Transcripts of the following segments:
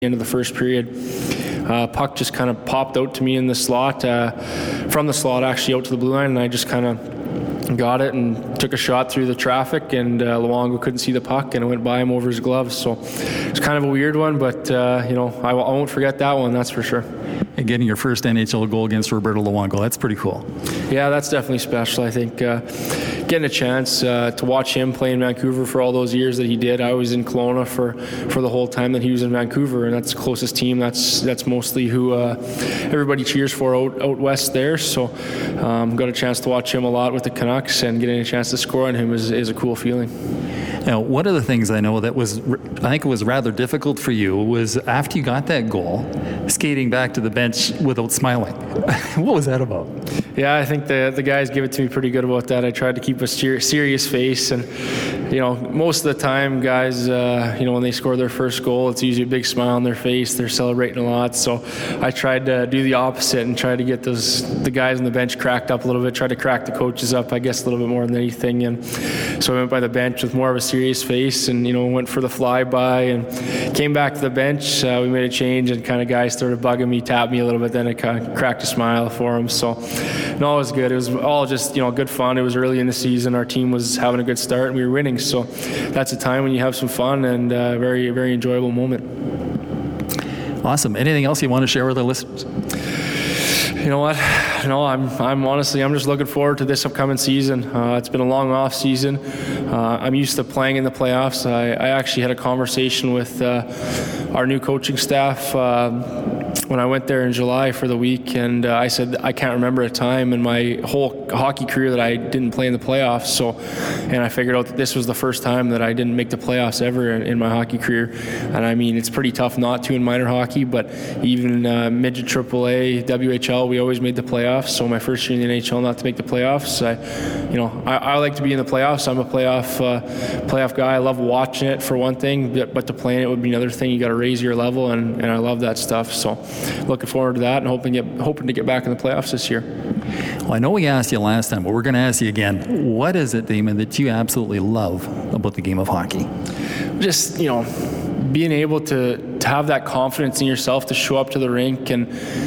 end of the first period. Puck just kind of popped out to me in the slot, from the slot actually out to the blue line, and I just kind of got it and took a shot through the traffic, and Luongo couldn't see the puck, and it went by him over his gloves. So it's kind of a weird one, but I won't forget that one, that's for sure. And getting your first NHL goal against Roberto Luongo, that's pretty cool. Yeah, that's definitely special. I think getting a chance to watch him play in Vancouver for all those years that he did. I was in Kelowna for the whole time that he was in Vancouver, and that's the closest team. That's mostly who everybody cheers for out west there. So got a chance to watch him a lot with the Canucks, and getting a chance to score on him is a cool feeling. Now, one of the things I know that I think it was rather difficult for you was after you got that goal, skating back to the bench without smiling. What was that about? Yeah, I think the guys give it to me pretty good about that. I tried to keep a serious face, and most of the time guys, when they score their first goal, it's usually a big smile on their face. They're celebrating a lot. So I tried to do the opposite and try to get the guys on the bench cracked up a little bit, try to crack the coaches up, I guess, a little bit more than anything. And so I went by the bench with more of a serious face, and went for the flyby and came back to the bench. We made a change, and kind of guys started bugging me, tapped me a little bit. Then I kind of cracked a smile for them. So no, it was good. It was all just good fun. It was early in the season. Our team was having a good start, and we were winning. So that's a time when you have some fun, and very, very enjoyable moment. Awesome. Anything else you want to share with our listeners? You know what? No, I'm honestly, I'm just looking forward to this upcoming season. It's been a long off season. I'm used to playing in the playoffs. I actually had a conversation with our new coaching staff when I went there in July for the week, and I said I can't remember a time in my whole hockey career that I didn't play in the playoffs. And I figured out that this was the first time that I didn't make the playoffs ever in my hockey career. And I mean, it's pretty tough not to in minor hockey, but even midget AAA, WHL, we always made the playoffs. So my first year in the NHL, not to make the playoffs, I like to be in the playoffs. I'm a playoff guy. I love watching it for one thing, but to play in it would be another thing. You got to raise your level, and I love that stuff. So looking forward to that, and hoping to get back in the playoffs this year. Well, I know we asked you last time, but we're going to ask you again. What is it, Damon, that you absolutely love about the game of hockey? Just, being able to have that confidence in yourself to show up to the rink, and,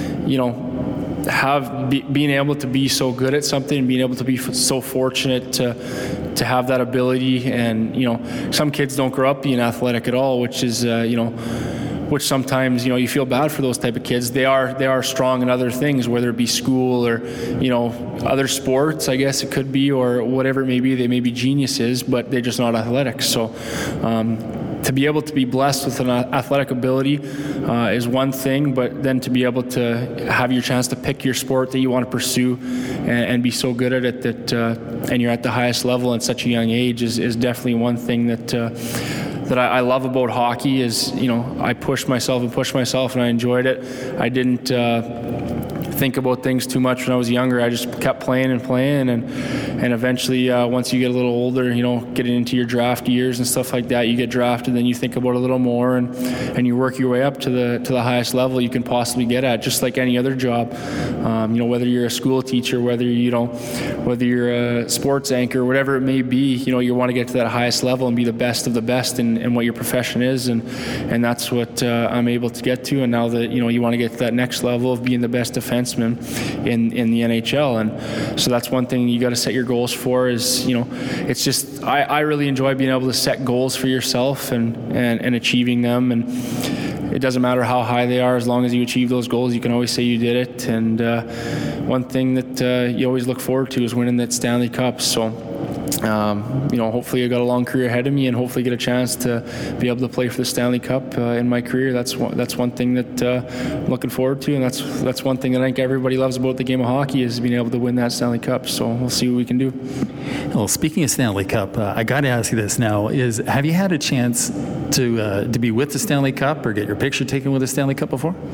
being able to be so good at something, and being able to be so fortunate to have that ability. And, some kids don't grow up being athletic at all, which is, which sometimes, you feel bad for those type of kids. They are strong in other things, whether it be school or, other sports, I guess it could be, or whatever it may be. They may be geniuses, but they're just not athletic. So to be able to be blessed with an athletic ability is one thing, but then to be able to have your chance to pick your sport that you want to pursue and be so good at it that and you're at the highest level at such a young age is definitely one thing that I love about hockey. Is I pushed myself and I enjoyed it. I didn't think about things too much when I was younger. I just kept playing and eventually once you get a little older, getting into your draft years and stuff like that, you get drafted, then you think about it a little more, and you work your way up to the highest level you can possibly get at, just like any other job. Whether you're a school teacher, whether you're a sports anchor, whatever it may be, you want to get to that highest level and be the best of the best in what your profession is, and that's what I'm able to get to. And now that you want to get to that next level of being the best defenseman in the NHL, and so that's one thing you got to set your goals for. Is it's just I really enjoy being able to set goals for yourself and achieving them, and it doesn't matter how high they are, as long as you achieve those goals, you can always say you did it. And one thing that you always look forward to is winning that Stanley Cup. So hopefully I got a long career ahead of me, and hopefully get a chance to be able to play for the Stanley Cup in my career. That's one thing that I'm looking forward to, and that's one thing that I think everybody loves about the game of hockey is being able to win that Stanley Cup. So we'll see what we can do. Well, speaking of Stanley Cup, I got to ask you this now: have you had a chance to be with the Stanley Cup or get your picture taken with the Stanley Cup before?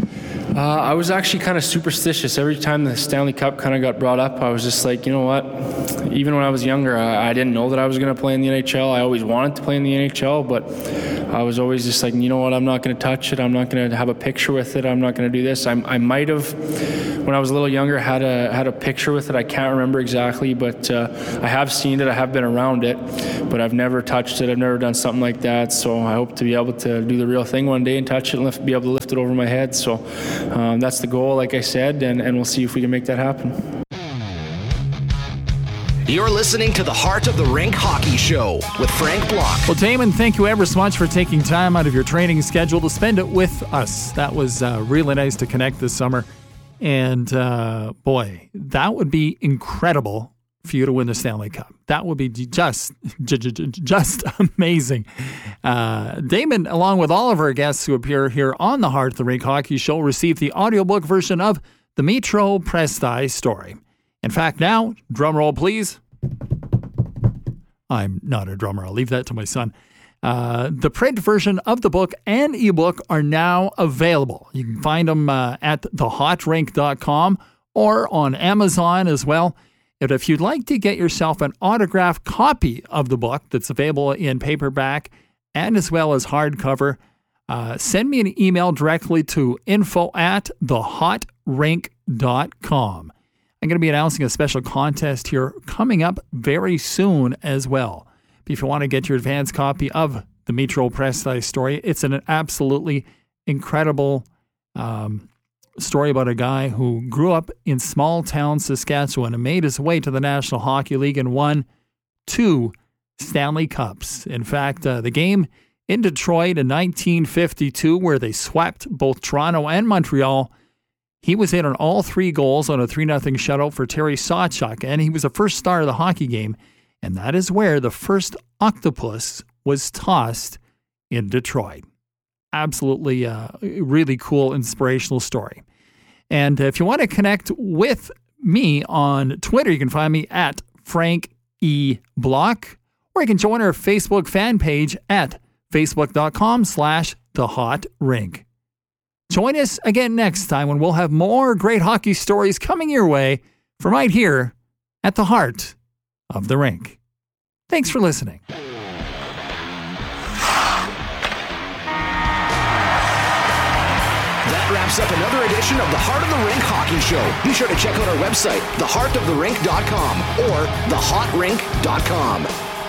I was actually kind of superstitious. Every time the Stanley Cup kind of got brought up, I was just like, you know what? Even when I was younger, I didn't know that I was going to play in the NHL. I always wanted to play in the NHL, but I was always just like, you know what? I'm not going to touch it. I'm not going to have a picture with it. I'm not going to do this. I might have, when I was a little younger, had a picture with it. I can't remember exactly, but I have seen it. I have been around it, but I've never touched it. I've never done something like that. So I hope to be able to do the real thing one day and touch it and be able to lift it over my head. So that's the goal, like I said, and we'll see if we can make that happen. You're listening to the Heart of the Rink Hockey Show with Frank Block. Well, Damon, thank you ever so much for taking time out of your training schedule to spend it with us. That was really nice to connect this summer. And boy, that would be incredible for you to win the Stanley Cup. That would be just amazing. Damon, along with all of our guests who appear here on the Heart of the Rink Hockey Show, received the audiobook version of the Mitro Prestei story. In fact, now, drum roll, please. I'm not a drummer. I'll leave that to my son. The print version of the book and ebook are now available. You can find them at thehotrink.com or on Amazon as well. And if you'd like to get yourself an autographed copy of the book that's available in paperback and as well as hardcover, send me an email directly to info@thehotrink.com. I'm going to be announcing a special contest here coming up very soon as well. If you want to get your advance copy of the Mitro Prestei story, it's an absolutely incredible story about a guy who grew up in small town Saskatchewan and made his way to the National Hockey League and won 2 Stanley Cups. In fact, the game in Detroit in 1952, where they swept both Toronto and Montreal, he was in on all 3 goals on a 3-0 shutout for Terry Sawchuk, and he was the first star of the hockey game. And that is where the first octopus was tossed in Detroit. Absolutely really cool, inspirational story. And if you want to connect with me on Twitter, you can find me at Frank E. Block, or you can join our Facebook fan page at facebook.com/thehotrink. Join us again next time when we'll have more great hockey stories coming your way from right here at the Heart of the Rink. Thanks for listening. That wraps up another edition of the Heart of the Rink Hockey Show. Be sure to check out our website, theheartoftherink.com or thehotrink.com.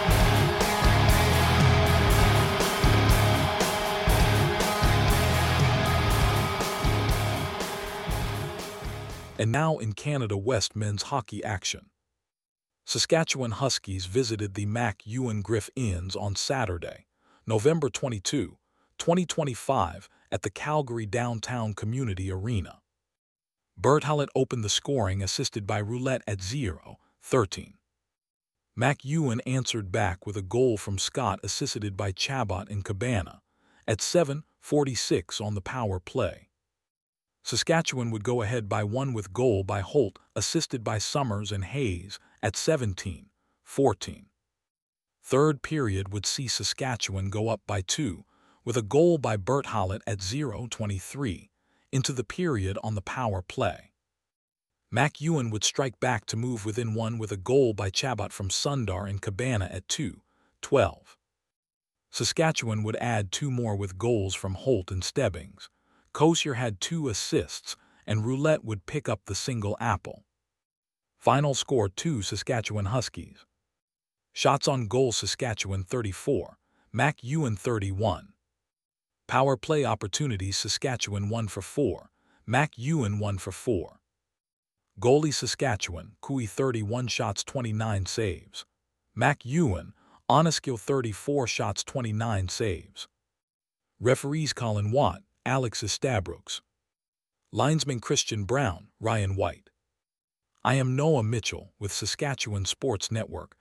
And now in Canada West men's hockey action. Saskatchewan Huskies visited the Mac Ewan Griff Inns on Saturday, November 22, 2025, at the Calgary Downtown Community Arena. Bert Hallett opened the scoring, assisted by Roulette at 0-13. Mac Ewan answered back with a goal from Scott, assisted by Chabot and Cabana, at 7:46 on the power play. Saskatchewan would go ahead by 1 with goal by Holt, assisted by Summers and Hayes, at 17-14. Third period would see Saskatchewan go up by 2, with a goal by Bert Hallett at 0:23, into the period on the power play. Mac Ewan would strike back to move within 1 with a goal by Chabot from Sundar and Cabana at 2:12. Saskatchewan would add 2 more with goals from Holt and Stebbings. Kosier had 2 assists, and Roulette would pick up the single apple. Final score 2 Saskatchewan Huskies. Shots on goal Saskatchewan 34, Mac Ewan 31. Power play opportunities Saskatchewan 1 for 4, Mac Ewan 1 for 4. Goalie Saskatchewan, Kui 31 shots 29 saves. Mac Ewan, Oneskill 34 shots 29 saves. Referees Colin Watt, Alex Estabrooks. Linesman Christian Brown, Ryan White. I am Noah Mitchell with Saskatchewan Sports Network,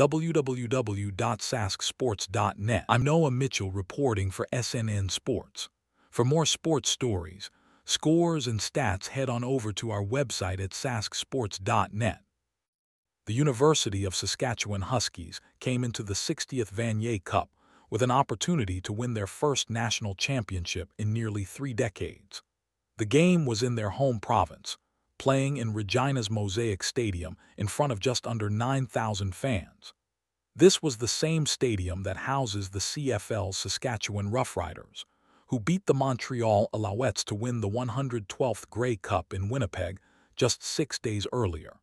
www.sasksports.net. I'm Noah Mitchell reporting for SNN Sports. For more sports stories, scores, and stats, head on over to our website at sasksports.net. The University of Saskatchewan Huskies came into the 60th Vanier Cup with an opportunity to win their first national championship in nearly 3 decades. The game was in their home province, playing in Regina's Mosaic Stadium in front of just under 9,000 fans. This was the same stadium that houses the CFL's Saskatchewan Roughriders, who beat the Montreal Alouettes to win the 112th Grey Cup in Winnipeg just 6 days earlier.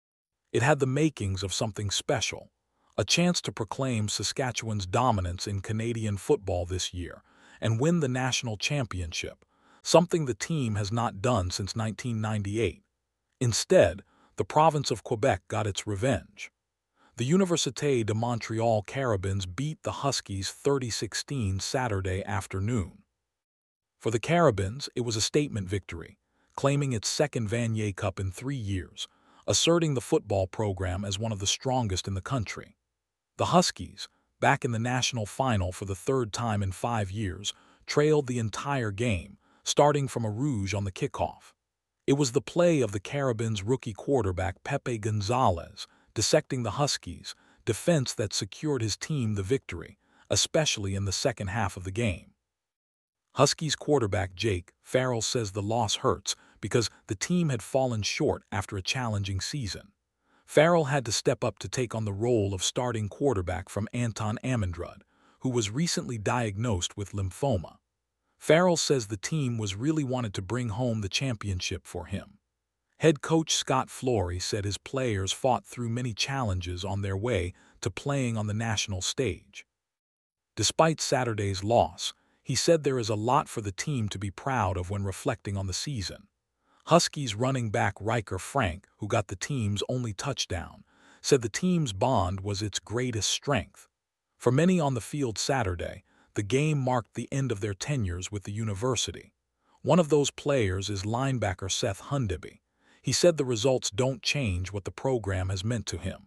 It had the makings of something special, a chance to proclaim Saskatchewan's dominance in Canadian football this year and win the national championship, something the team has not done since 1998. Instead, the province of Quebec got its revenge. The Université de Montréal Carabins beat the Huskies 30-16 Saturday afternoon. For the Carabins, it was a statement victory, claiming its second Vanier Cup in 3 years, asserting the football program as one of the strongest in the country. The Huskies, back in the national final for the third time in 5 years, trailed the entire game, starting from a rouge on the kickoff. It was the play of the Carabins' rookie quarterback Pepe Gonzalez dissecting the Huskies' defense that secured his team the victory, especially in the second half of the game. Huskies quarterback Jake Farrell says the loss hurts because the team had fallen short after a challenging season. Farrell had to step up to take on the role of starting quarterback from Anton Amendrud, who was recently diagnosed with lymphoma. Farrell says the team was really wanted to bring home the championship for him. Head coach Scott Flory said his players fought through many challenges on their way to playing on the national stage. Despite Saturday's loss, he said there is a lot for the team to be proud of when reflecting on the season. Huskies running back Riker Frank, who got the team's only touchdown, said the team's bond was its greatest strength. For many on the field Saturday, the game marked the end of their tenures with the university. One of those players is linebacker Seth Hundeby. He said the results don't change what the program has meant to him.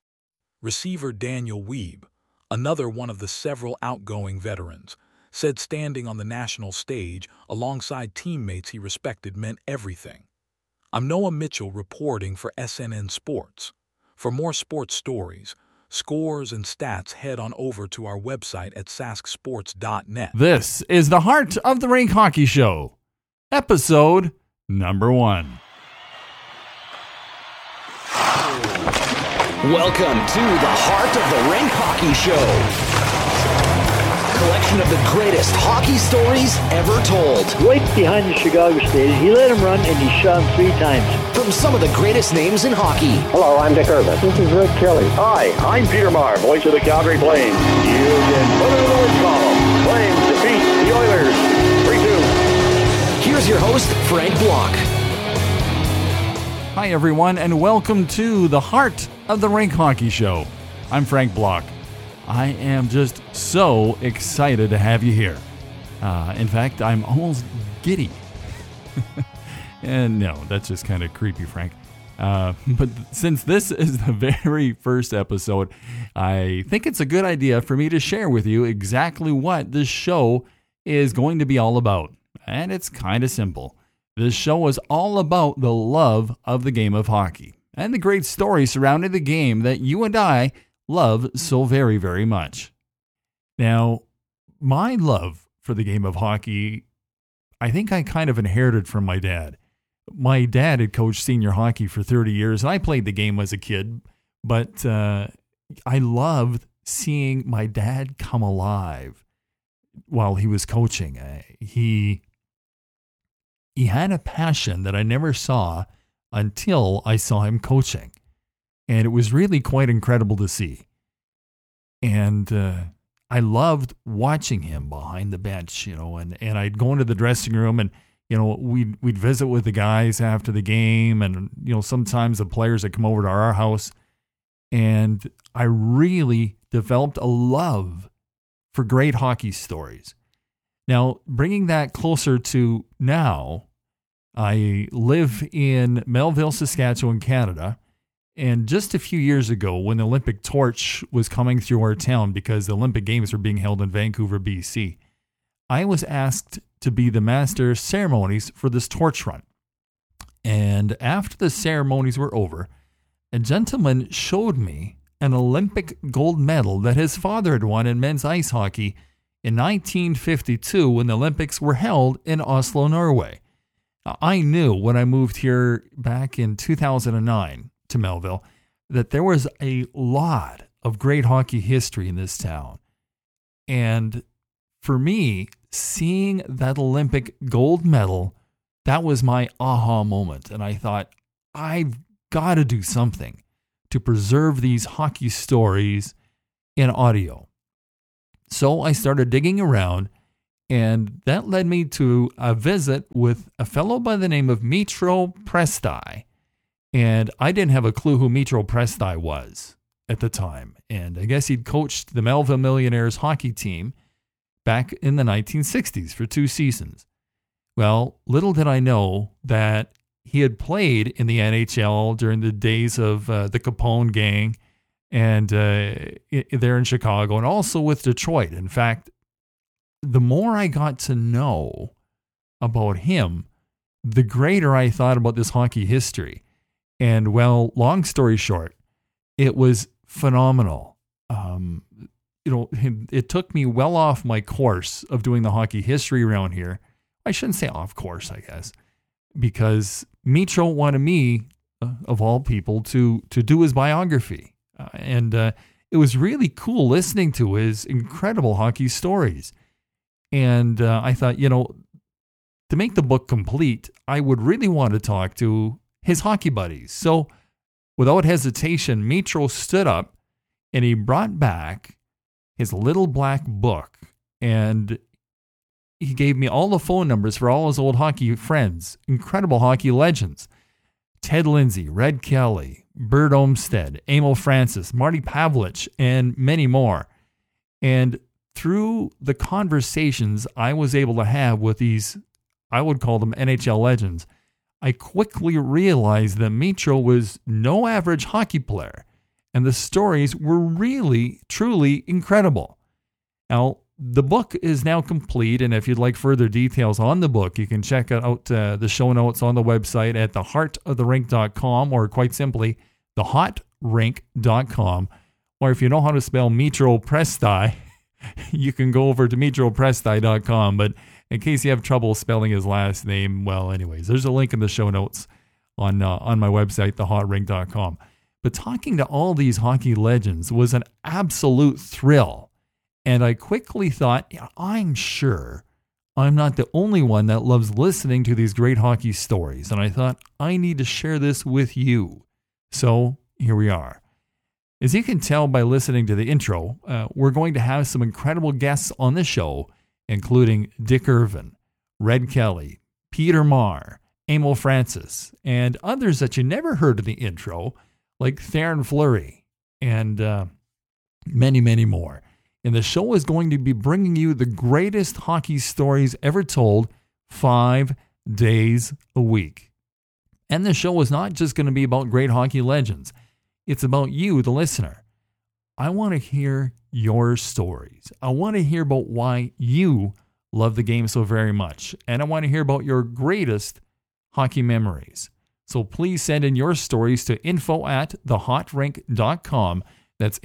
Receiver Daniel Weeb, another one of the several outgoing veterans, said standing on the national stage alongside teammates he respected meant everything. I'm Noah Mitchell reporting for SNN Sports. For more sports stories, scores, and stats, head on over to our website at sasksports.net. This is the Heart of the Rink Hockey Show, episode number 1. Welcome to the Heart of the Rink Hockey Show. Collection of the greatest hockey stories ever told. Right behind the Chicago stage, he let him run and he shot him 3 times. From some of the greatest names in hockey. Hello, I'm Dick Irvin. This is Rick Kelly. Hi, I'm Peter Maher, voice of the Calgary Flames. You can put it in the win column. Flames defeat the Oilers 3-2. Here's your host, Frank Block. Hi, everyone, and welcome to the Heart of the Rink Hockey Show. I'm Frank Block. I am just so excited to have you here. In fact, I'm almost giddy. And no, that's just kind of creepy, Frank. But since this is the very first episode, I think it's a good idea for me to share with you exactly what this show is going to be all about. And it's kind of simple. This show is all about the love of the game of hockey and the great stories surrounding the game that you and I love so very, very much. Now, my love for the game of hockey, I think I kind of inherited from my dad. My dad had coached senior hockey for 30 years, and I played the game as a kid, but I loved seeing my dad come alive while he was coaching. He had a passion that I never saw until I saw him coaching. And it was really quite incredible to see. And I loved watching him behind the bench, and I'd go into the dressing room and, we'd visit with the guys after the game. And, sometimes the players that come over to our house. And I really developed a love for great hockey stories. Now, bringing that closer to now, I live in Melville, Saskatchewan, Canada. And just a few years ago, when the Olympic torch was coming through our town because the Olympic Games were being held in Vancouver, BC, I was asked to be the master of ceremonies for this torch run. And after the ceremonies were over, a gentleman showed me an Olympic gold medal that his father had won in men's ice hockey in 1952 when the Olympics were held in Oslo, Norway. I knew when I moved here back in 2009 to Melville that there was a lot of great hockey history in this town. And for me, seeing that Olympic gold medal, that was my aha moment. And I thought, I've got to do something to preserve these hockey stories in audio. So I started digging around, and that led me to a visit with a fellow by the name of Mitro Presti. And I didn't have a clue who Mitro Presti was at the time. And I guess he'd coached the Melville Millionaires hockey team back in the 1960s for 2 seasons. Well, little did I know that he had played in the NHL during the days of the Capone gang and there in Chicago, and also with Detroit. In fact, the more I got to know about him, the greater I thought about this hockey history. And well, long story short, it was phenomenal. It took me well off my course of doing the hockey history around here. I shouldn't say off course, I guess, because Mitro wanted me, of all people, to do his biography. And it was really cool listening to his incredible hockey stories. And I thought, to make the book complete, I would really want to talk to his hockey buddies. So without hesitation, Mitro stood up and he brought back his little black book, and he gave me all the phone numbers for all his old hockey friends, incredible hockey legends. Ted Lindsay, Red Kelly, Bert Olmsted, Emil Francis, Marty Pavlich, and many more. And through the conversations I was able to have with these, I would call them NHL legends, I quickly realized that Mitro was no average hockey player, and the stories were really, truly incredible. Now, the book is now complete, and if you'd like further details on the book, you can check out the show notes on the website at theheartoftherink.com, or quite simply, thehotrink.com. Or if you know how to spell Mitro Presti, you can go over to mitropresti.com. But in case you have trouble spelling his last name, well, anyways, there's a link in the show notes on my website, thehotrink.com. But talking to all these hockey legends was an absolute thrill. And I quickly thought, I'm sure I'm not the only one that loves listening to these great hockey stories. And I thought, I need to share this with you. So here we are. As you can tell by listening to the intro, we're going to have some incredible guests on the show, including Dick Irvin, Red Kelly, Peter Marr, Emil Francis, and others that you never heard in the intro, like Theron Fleury, and many, many more. And the show is going to be bringing you the greatest hockey stories ever told 5 days a week. And the show is not just going to be about great hockey legends. It's about you, the listener. I want to hear your stories. I want to hear about why you love the game so very much. And I want to hear about your greatest hockey memories. So please send in your stories to info@thehotrink.com. That's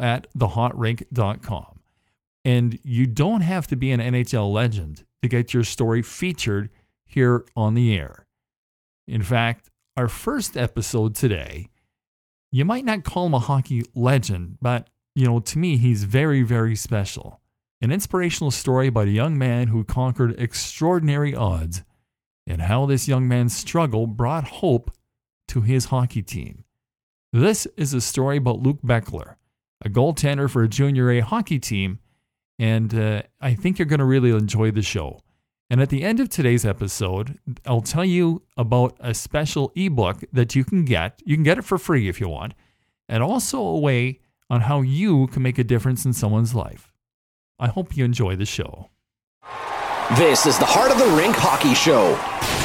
info@thehotrink.com. And you don't have to be an NHL legend to get your story featured here on the air. In fact, our first episode today, you might not call him a hockey legend, but, to me, he's very, very special. An inspirational story about a young man who conquered extraordinary odds and how this young man's struggle brought hope to his hockey team. This is a story about Luke Beckler, a goaltender for a Junior A hockey team, and I think you're going to really enjoy the show. And at the end of today's episode, I'll tell you about a special ebook that you can get. You can get it for free if you want, and also a way on how you can make a difference in someone's life. I hope you enjoy the show. This is the Heart of the Rink Hockey Show.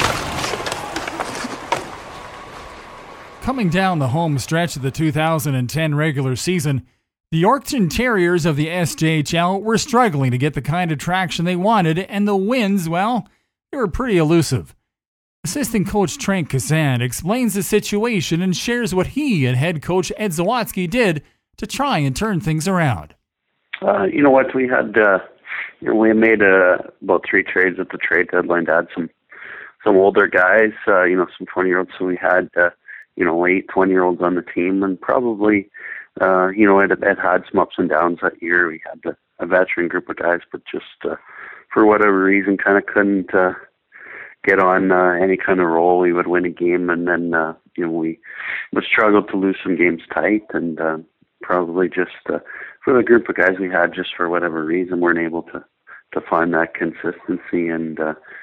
Coming down the home stretch of the 2010 regular season, the Yorkton Terriers of the SJHL were struggling to get the kind of traction they wanted, and the wins, well, they were pretty elusive. Assistant coach Trent Kazan explains the situation and shares what he and head coach Ed Zawatsky did to try and turn things around. You know what? We had we made about 3 trades at the trade deadline to add some some older guys, some 20-year-olds. So we had, 8 20-year-olds on the team, and probably, it had some ups and downs that year. We had a veteran group of guys, but just for whatever reason, kind of couldn't get on any kind of roll. We would win a game, and then we would struggle to lose some games tight, and probably just for the group of guys we had, just for whatever reason, weren't able to find that consistency, and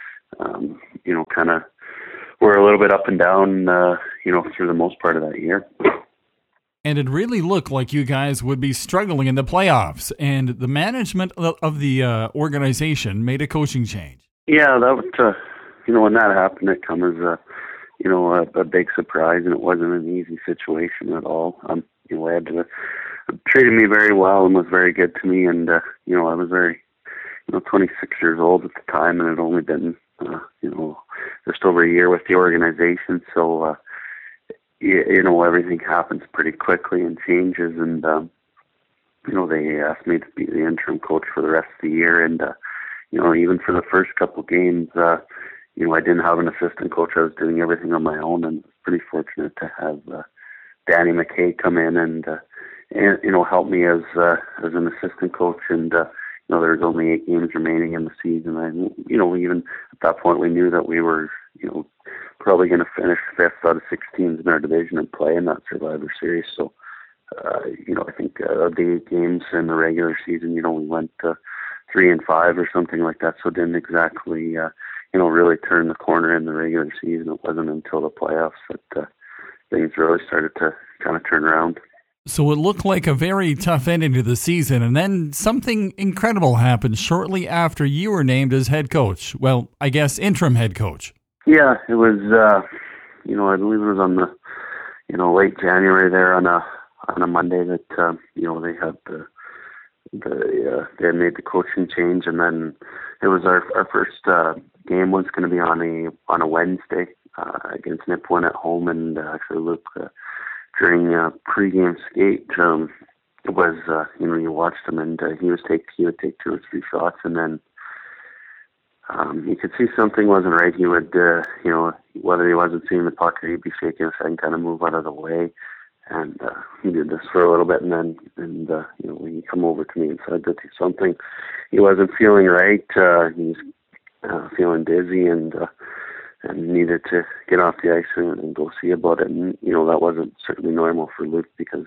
kind of were a little bit up and down, through the most part of that year. And it really looked like you guys would be struggling in the playoffs, and the management of the organization made a coaching change. Yeah, that was, when that happened, it came as a big surprise, and it wasn't an easy situation at all. Ed treated me very well and was very good to me, and I was very, 26 years old at the time, and had only been, just over a year with the organization, so everything happens pretty quickly and changes, and they asked me to be the interim coach for the rest of the year, and even for the first couple of games, I didn't have an assistant coach. I was doing everything on my own, and pretty fortunate to have Danny McKay come in and help me as an assistant coach, and there was only 8 games remaining in the season, and even at that point we knew that we were probably going to finish 5th out of 6 teams in our division and play in that Survivor Series. So I think the 8 games in the regular season, we went 3-5 or something like that, so didn't exactly really turn the corner in the regular season. It wasn't until the playoffs that things really started to kind of turn around. So it looked like a very tough ending to the season, and then something incredible happened shortly after you were named as head coach. Well, I guess interim head coach. Yeah, it was, I believe it was on the, late January there on a Monday that, they had they had made the coaching change, and then it was our first game was going to be on a Wednesday against Nipawin at home, and actually Luke, during pregame skate, it was you watched him, and he would take 2 or 3 shots, and then you could see something wasn't right. He would whether he wasn't seeing the puck or he'd be shaking his head and kind of move out of the way, and he did this for a little bit, and then when he come over to me and said that something he wasn't feeling right, he was feeling dizzy and needed to get off the ice and go see about it. And, that wasn't certainly normal for Luke, because,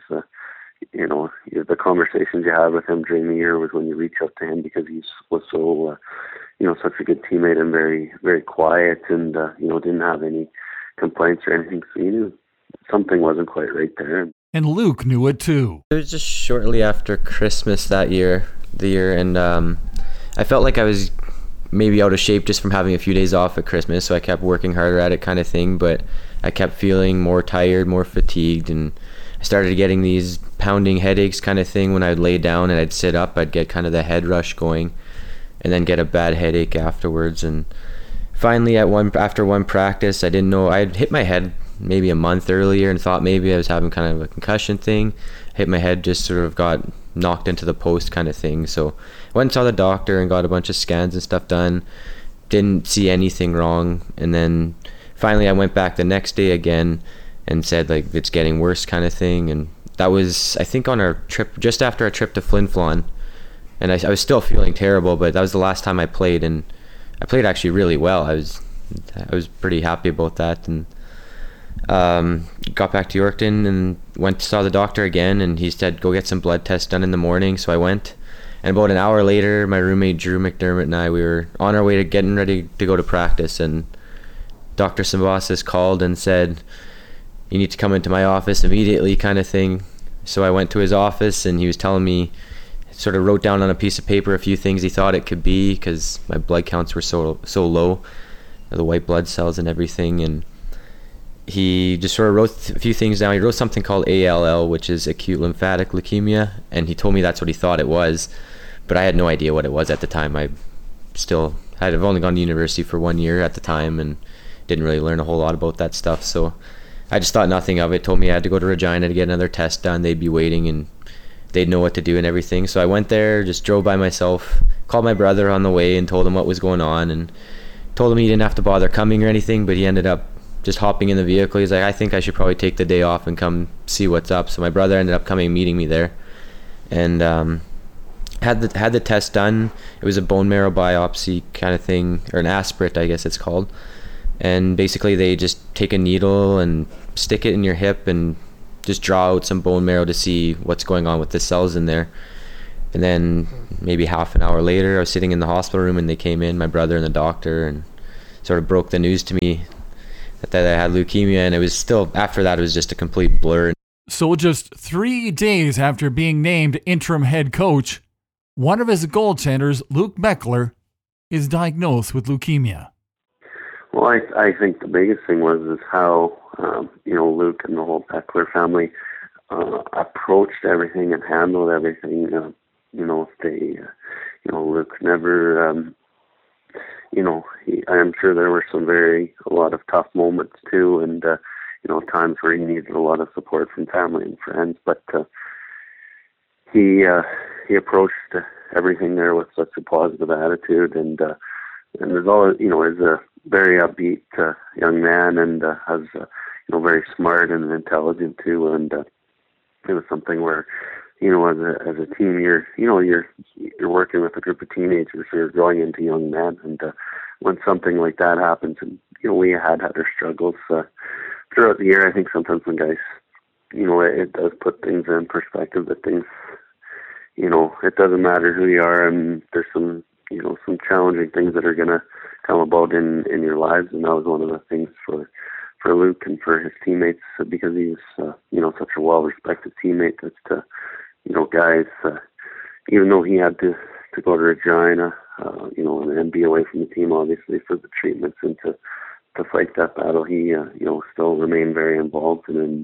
the conversations you had with him during the year was when you reach out to him, because he was so, such a good teammate and very, very quiet, and, didn't have any complaints or anything. So you knew something wasn't quite right there. And Luke knew it too. It was just shortly after Christmas the year, and I felt like I was maybe out of shape just from having a few days off at Christmas, so I kept working harder at it kind of thing, but I kept feeling more tired, more fatigued, and I started getting these pounding headaches kind of thing. When I'd lay down and I'd sit up, I'd get kind of the head rush going, and then get a bad headache afterwards. And finally after one practice, I didn't know, I had hit my head maybe a month earlier and thought maybe I was having kind of a concussion thing. Hit my head, just sort of got knocked into the post kind of thing. So I went and saw the doctor and got a bunch of scans and stuff done. Didn't see anything wrong. And then finally I went back the next day again and said, like, it's getting worse kind of thing. And that was, I think, on our trip, just after our trip to Flin Flon. And I was still feeling terrible, but that was the last time I played, and I played actually really well. I was pretty happy about that. And got back to Yorkton and went to saw the doctor again, and he said go get some blood tests done in the morning. So I went, and about an hour later, my roommate Drew McDermott and I, we were on our way to getting ready to go to practice, and Dr. Symbiosis called and said, you need to come into my office immediately kind of thing. So I went to his office, and he was telling me, sort of wrote down on a piece of paper a few things he thought it could be, because my blood counts were so low, the white blood cells and everything. And he just sort of wrote a few things down. He wrote something called ALL, which is acute lymphatic leukemia, and he told me that's what he thought it was, but I had no idea what it was at the time. I've only gone to university for 1 year at the time and didn't really learn a whole lot about that stuff, so I just thought nothing of it. Told me I had to go to Regina to get another test done. They'd be waiting and they'd know what to do and everything. So I went there, just drove by myself, called my brother on the way and told him what was going on, and told him he didn't have to bother coming or anything, but he ended up just hopping in the vehicle. He's like, I think I should probably take the day off and come see what's up. So my brother ended up coming and meeting me there, and had the test done. It was a bone marrow biopsy kind of thing, or an aspirate, I guess it's called. And basically they just take a needle and stick it in your hip and just draw out some bone marrow to see what's going on with the cells in there. And then maybe half an hour later, I was sitting in the hospital room and they came in, my brother and the doctor, and sort of broke the news to me that I had leukemia. And it was still, after that, it was just a complete blur. So just 3 days after being named interim head coach, one of his goaltenders, Luke Beckler, is diagnosed with leukemia. Well, I think the biggest thing was how Luke and the whole Beckler family approached everything and handled everything. Luke never, I'm sure there were a lot of tough moments too, and times where he needed a lot of support from family and friends. But he approached everything there with such a positive attitude, and there's always, is a very upbeat young man, and has very smart and intelligent too, and it was something where as a team you're working with a group of teenagers who are growing into young men, and when something like that happens, and we had our struggles throughout the year. I think sometimes when guys it does put things in perspective, that things it doesn't matter who you are, and there's some challenging things that are going to come about in your lives, and that was one of the things for Luke and for his teammates, because he was such a well-respected teammate. That guys, even though he had to go to Regina, and be away from the team, obviously, for the treatments and to fight that battle, he still remained very involved and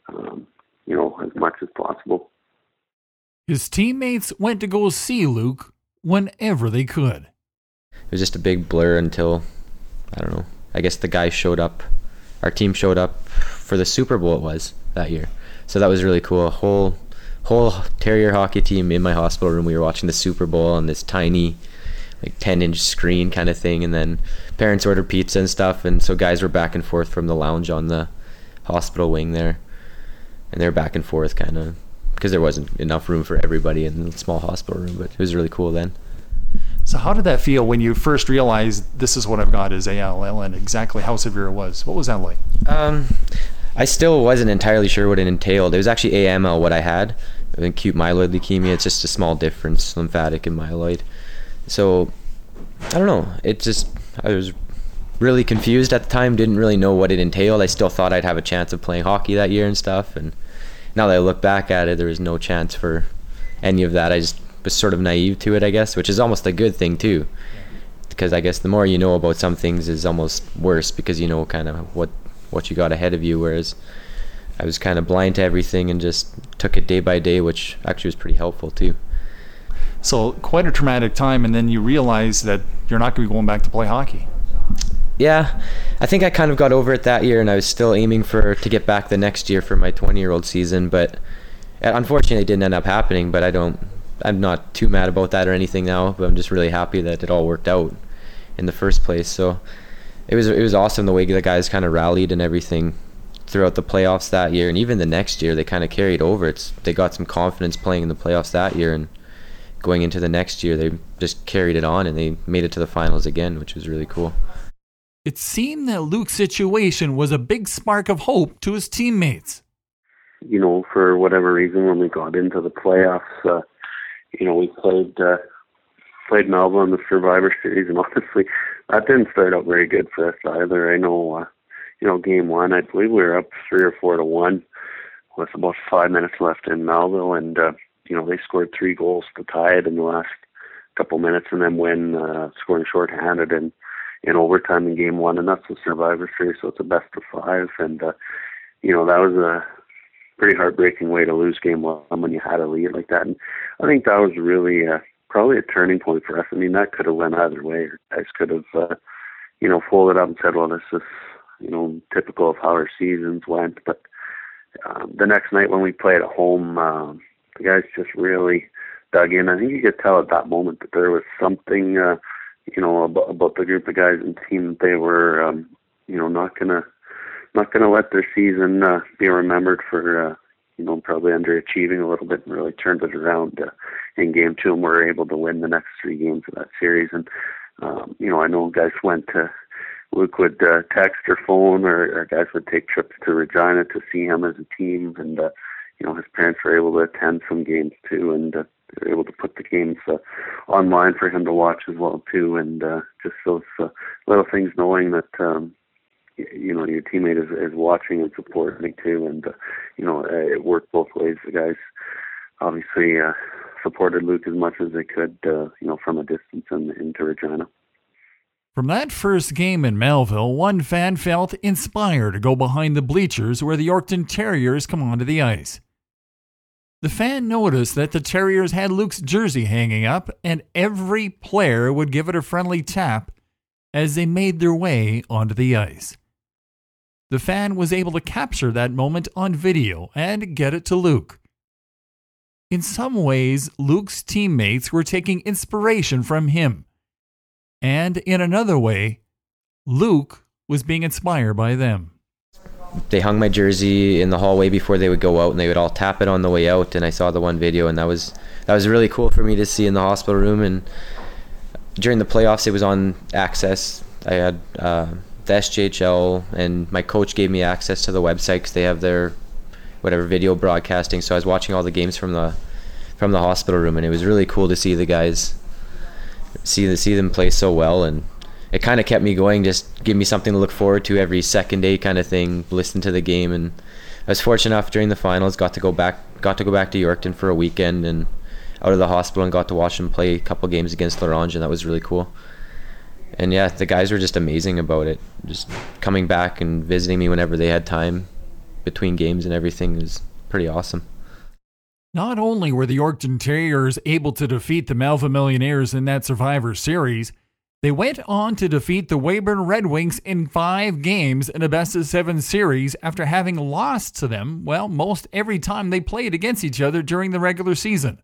as much as possible. His teammates went to go see Luke whenever they could. It was just a big blur until, I don't know, I guess the guys showed up. Our team showed up for the Super Bowl it was that year. So that was really cool. A whole Terrier hockey team in my hospital room. We were watching the Super Bowl on this tiny, 10-inch screen kind of thing. And then parents ordered pizza and stuff. And so guys were back and forth from the lounge on the hospital wing there. And they were back and forth kind of, because there wasn't enough room for everybody in the small hospital room. But it was really cool then. So how did that feel when you first realized this is what I've got is ALL, and exactly how severe it was? What was that like? I still wasn't entirely sure what it entailed. It was actually AML what I had, acute myeloid leukemia. It's just a small difference, lymphatic and myeloid. So I don't know. I was really confused at the time, didn't really know what it entailed. I still thought I'd have a chance of playing hockey that year and stuff. And now that I look back at it, there was no chance for any of that. I just was sort of naive to it, I guess, which is almost a good thing too, because I guess the more you know about some things is almost worse, because you know kind of what you got ahead of you, whereas I was kind of blind to everything and just took it day by day, which actually was pretty helpful too. So quite a traumatic time, and then you realize that you're not going to be going back to play hockey. Yeah, I think I kind of got over it that year, and I was still aiming to get back the next year for my 20-year-old season, but unfortunately it didn't end up happening. But I'm not too mad about that or anything now, but I'm just really happy that it all worked out in the first place. So it was awesome the way the guys kind of rallied and everything throughout the playoffs that year, and even the next year they kind of carried over. They got some confidence playing in the playoffs that year, and going into the next year they just carried it on and they made it to the finals again, which was really cool. It seemed that Luke's situation was a big spark of hope to his teammates. For whatever reason, when we got into the playoffs, we played Melville in the Survivor Series, and honestly, that didn't start out very good for us either. I know, game one, I believe we were up 3 or 4 to 1 with about 5 minutes left in Melville, and they scored 3 goals to tie it in the last couple minutes, and then win, scoring shorthanded in overtime in game one, and that's the Survivor Series, so it's a best of 5, and that was a pretty heartbreaking way to lose game one when you had a lead like that. And I think that was really probably a turning point for us. I mean, that could have went either way. Guys could have, folded up and said, well, this is, typical of how our seasons went. But the next night when we played at home, the guys just really dug in. I think you could tell at that moment that there was something, you know, about the group of guys and team that they were, you know, not gonna let their season be remembered for, you know, probably underachieving a little bit, and really turned it around in Game 2, and were able to win the next 3 games of that series. And you know, I know guys Luke would text or phone, or guys would take trips to Regina to see him as a team, and you know, his parents were able to attend some games too, and they were able to put the games online for him to watch as well too. And just those little things, knowing that you know, your teammate is watching and supporting too, and you know, it worked both ways. The guys obviously supported Luke as much as they could, you know, from a distance and into Regina. From that first game in Melville, one fan felt inspired to go behind the bleachers where the Yorkton Terriers come onto the ice. The fan noticed that the Terriers had Luke's jersey hanging up, and every player would give it a friendly tap as they made their way onto the ice. The fan was able to capture that moment on video and get it to Luke. In some ways, Luke's teammates were taking inspiration from him. And in another way, Luke was being inspired by them. They hung my jersey in the hallway before they would go out, and they would all tap it on the way out. And I saw the one video, and that was really cool for me to see in the hospital room. And during the playoffs, it was on Access. I had the SJHL, and my coach gave me access to the website because they have their video broadcasting. So I was watching all the games from the hospital room, and it was really cool to see the guys, see them play so well. And it kind of kept me going, just give me something to look forward to every second day kind of thing, listen to the game. And I was fortunate enough during the finals, got to go back to Yorkton for a weekend and out of the hospital, and got to watch them play a couple games against Larange, and that was really cool. And yeah, the guys were just amazing about it, just coming back and visiting me whenever they had time between games, and everything was pretty awesome. Not only were the Yorkton Terriers able to defeat the Melville Millionaires in that Survivor Series, they went on to defeat the Weyburn Red Wings in 5 games in a best-of-7 series after having lost to them, well, most every time they played against each other during the regular season.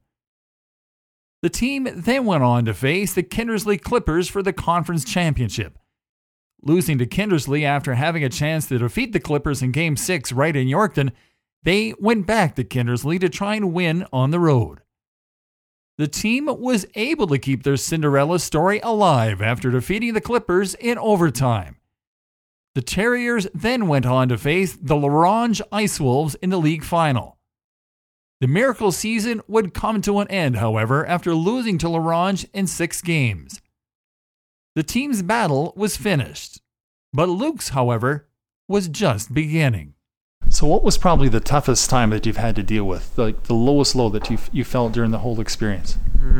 The team then went on to face the Kindersley Clippers for the conference championship. Losing to Kindersley after having a chance to defeat the Clippers in Game 6 right in Yorkton, they went back to Kindersley to try and win on the road. The team was able to keep their Cinderella story alive after defeating the Clippers in overtime. The Terriers then went on to face the Larange Ice Wolves in the league final. The miracle season would come to an end, however, after losing to Larange in 6 games. The team's battle was finished, but Luke's, however, was just beginning. So what was probably the toughest time that you've had to deal with, like the lowest low that you felt during the whole experience?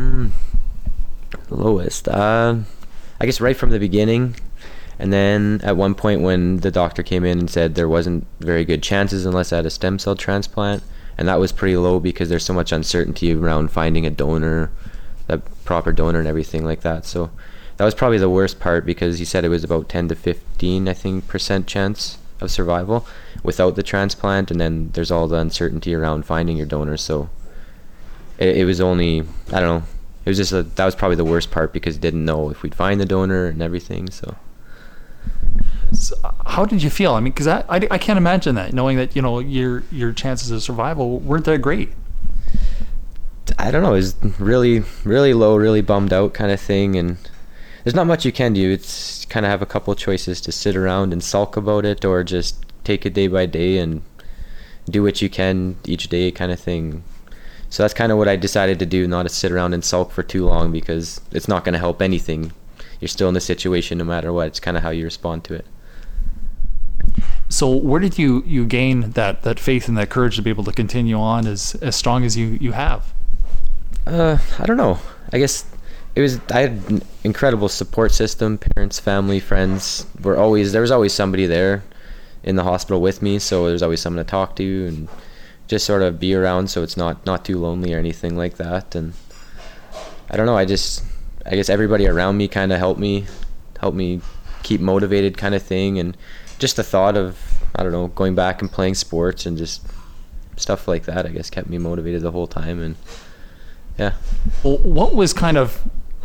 Lowest? I guess right from the beginning. And then at one point when the doctor came in and said there wasn't very good chances unless I had a stem cell transplant. And that was pretty low because there's so much uncertainty around finding a donor, a proper donor and everything like that. So that was probably the worst part, because he said it was about 10 to 15, I think, % chance of survival without the transplant, and then there's all the uncertainty around finding your donor. So it was only, I don't know, it was just that was probably the worst part, because he didn't know if we'd find the donor and everything. So how did you feel? I mean, because I can't imagine that, knowing that, you know, your chances of survival weren't that great. I don't know, it was really, really low, really bummed out kind of thing, and there's not much you can do. It's kind of have a couple of choices: to sit around and sulk about it, or just take it day by day and do what you can each day kind of thing. So that's kind of what I decided to do, not to sit around and sulk for too long, because it's not going to help anything. You're still in the situation no matter what. It's kind of how you respond to it. So where did you gain that faith and that courage to be able to continue on as strong as you have? I don't know. I guess I had an incredible support system. Parents, family, friends there was always somebody there in the hospital with me, so there's always someone to talk to and just sort of be around, so it's not too lonely or anything like that. And I don't know, I guess everybody around me kind of helped me keep motivated kind of thing. And just the thought of, I don't know, going back and playing sports and just stuff like that, I guess, kept me motivated the whole time. And yeah. Well, what was kind of